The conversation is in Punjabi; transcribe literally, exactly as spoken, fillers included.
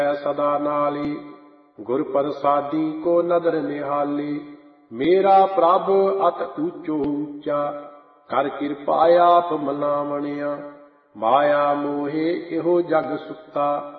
ਸਦਾ ਨਾਲੀ। ਗੁਰ ਪ੍ਰਸਾਦੀ ਕੋ ਨਦਰ ਨਿਹਾਲੀ। ਮੇਰਾ ਪ੍ਰਭ ਅਤ ਊਚੋ ਊਚਾ, ਕਰ ਕਿਰਪਾ ਆਪ ਮਨਾਵਣਿਆ। ਮਾਇਆ ਮੋਹੇ ਇਹੋ ਜਗ ਸੁੱਤਾ,